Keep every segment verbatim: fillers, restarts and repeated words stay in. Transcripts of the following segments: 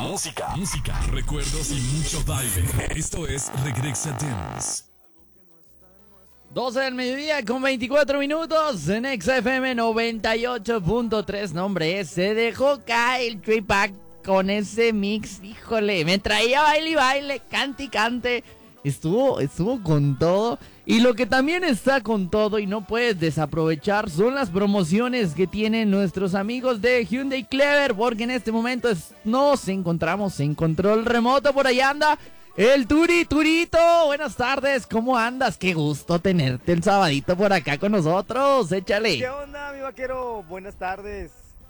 música, música, recuerdos y mucho baile. Esto es Regresa Dance. doce del mediodía con veinticuatro minutos en X F M noventa y ocho punto tres. Nombre, se dejó caer el tripack con ese mix. Híjole, me traía baile y baile, cante y cante. Estuvo, estuvo con todo. Y lo que también está con todo y no puedes desaprovechar son las promociones que tienen nuestros amigos de Hyundai Clever, porque en este momento es, nos encontramos en control remoto. Por ahí anda el Turi, Turito. Buenas tardes, ¿cómo andas? Qué gusto tenerte el sabadito por acá con nosotros. Échale. ¿Qué onda, mi vaquero? Buenas tardes.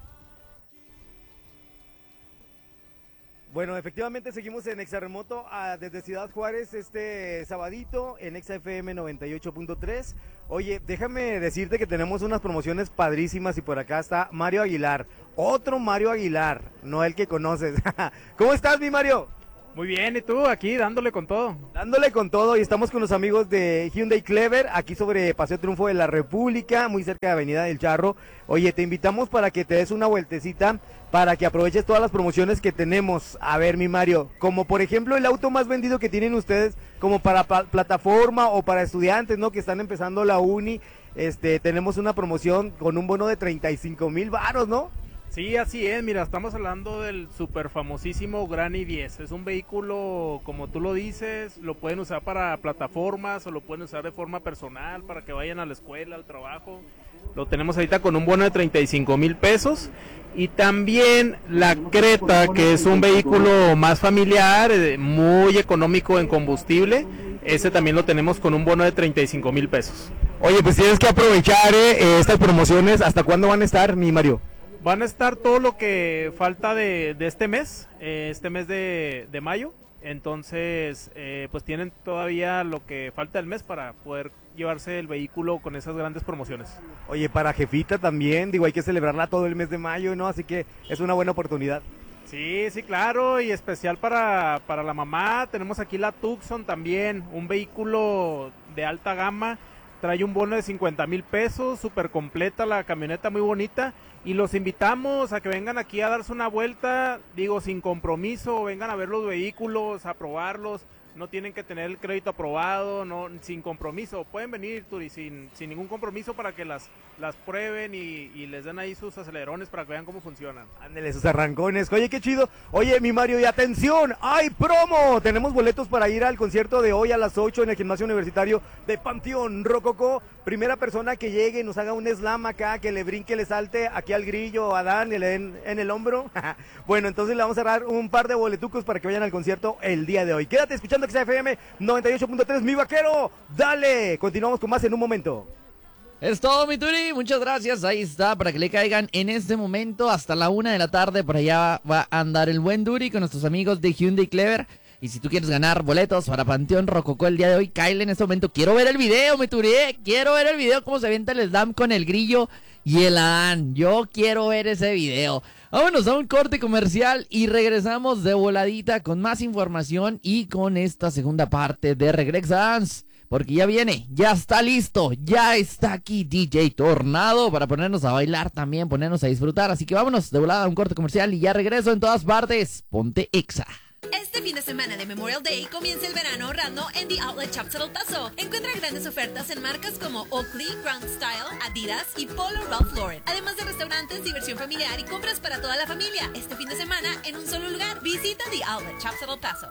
Bueno, efectivamente seguimos en Exarremoto uh, desde Ciudad Juárez este sabadito en X F M noventa y ocho punto tres. Oye, déjame decirte que tenemos unas promociones padrísimas y por acá está Mario Aguilar. Otro Mario Aguilar, no el que conoces. ¿Cómo estás, mi Mario? Muy bien, ¿y tú? Aquí dándole con todo. Dándole con todo y estamos con los amigos de Hyundai Clever, aquí sobre Paseo Triunfo de la República, muy cerca de Avenida del Charro. Oye, te invitamos para que te des una vueltecita, para que aproveches todas las promociones que tenemos. A ver, mi Mario, como por ejemplo el auto más vendido que tienen ustedes, como para pa- plataforma o para estudiantes, ¿no? Que están empezando la uni, este, tenemos una promoción con un bono de treinta y cinco mil varos, ¿no? Sí, así es, mira, estamos hablando del super famosísimo Gran i diez. Es un vehículo, como tú lo dices, lo pueden usar para plataformas o lo pueden usar de forma personal, para que vayan a la escuela, al trabajo. Lo tenemos ahorita con un bono de treinta y cinco mil pesos. Y también la Creta, que es un vehículo más familiar, muy económico en combustible. Ese también lo tenemos con un bono de treinta y cinco mil pesos. Oye, pues tienes que aprovechar eh, estas promociones. ¿Hasta cuándo van a estar, mi Mario? Van a estar todo lo que falta de, de este mes, eh, este mes de, de mayo. Entonces, eh, pues tienen todavía lo que falta del mes para poder llevarse el vehículo con esas grandes promociones. Oye, para jefita también, digo, hay que celebrarla todo el mes de mayo, ¿no? Así que es una buena oportunidad. Sí, sí, claro, y especial para, para la mamá. Tenemos aquí la Tucson también, un vehículo de alta gama. Trae un bono de cincuenta mil pesos, súper completa la camioneta, muy bonita. Y los invitamos a que vengan aquí a darse una vuelta, digo, sin compromiso, vengan a ver los vehículos, a probarlos. No tienen que tener el crédito aprobado, no, sin compromiso. Pueden venir, Turi, sin, sin ningún compromiso para que las, las prueben y, y les den ahí sus acelerones para que vean cómo funcionan. Ándale, sus arrancones. Oye, qué chido. Oye, mi Mario, y atención, ¡hay promo! Tenemos boletos para ir al concierto de hoy a las ocho en el Gimnasio Universitario de Panteón Rococó. Primera persona que llegue, nos haga un slam acá, que le brinque, le salte aquí al grillo, a Dan, y le den en el hombro. Bueno, entonces le vamos a dar un par de boletucos para que vayan al concierto el día de hoy. Quédate escuchando X F M noventa y ocho punto tres, mi vaquero. Dale, continuamos con más en un momento. Es todo, mi Turi, muchas gracias. Ahí está, para que le caigan en este momento hasta la una de la tarde. Por allá va a andar el buen Turi con nuestros amigos de Hyundai Clever. Y si tú quieres ganar boletos para Panteón Rococó el día de hoy, cáele en este momento. Quiero ver el video, mi Turi, ¿eh? Quiero ver el video, cómo se avienta el slam con el grillo y el Adán. Yo quiero ver ese video. Vámonos a un corte comercial y regresamos de voladita con más información y con esta segunda parte de Regresa Dance. Porque ya viene, ya está listo, ya está aquí D J Tornado para ponernos a bailar también, ponernos a disfrutar. Así que vámonos de volada a un corte comercial y ya regreso en todas partes. Ponte Exa. Este fin de semana de Memorial Day comienza el verano ahorrando en The Outlet Shops El Paso. Encuentra grandes ofertas en marcas como Oakley, Ground Style, Adidas y Polo Ralph Lauren. Además de restaurantes, diversión familiar y compras para toda la familia. Este fin de semana en un solo lugar. Visita The Outlet Shops El Paso.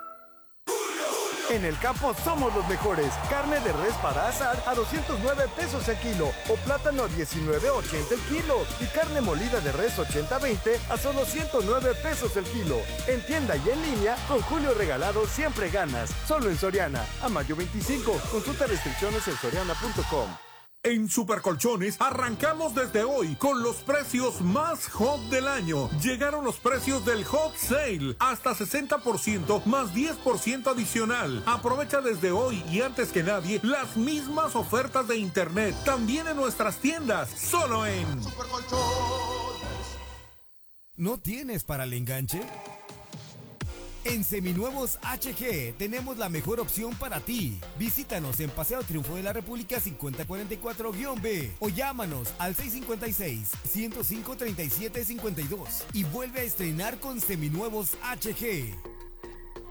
En el campo somos los mejores. Carne de res para asar a doscientos nueve pesos el kilo o plátano a diecinueve ochenta el kilo y carne molida de res ochenta veinte a solo ciento nueve pesos el kilo. En tienda y en línea, con Julio Regalado siempre ganas. Solo en Soriana. A mayo veinticinco. Consulta restricciones en soriana punto com. En Supercolchones arrancamos desde hoy con los precios más hot del año. Llegaron los precios del Hot Sale, hasta sesenta por ciento más diez por ciento adicional. Aprovecha desde hoy y antes que nadie las mismas ofertas de internet, también en nuestras tiendas, solo en Supercolchones. ¿No tienes para el enganche? En Seminuevos H G tenemos la mejor opción para ti. Visítanos en Paseo Triunfo de la República cincuenta cuarenta y cuatro B o llámanos al seis cinco seis, uno cero cinco, tres siete cinco dos y vuelve a estrenar con Seminuevos H G.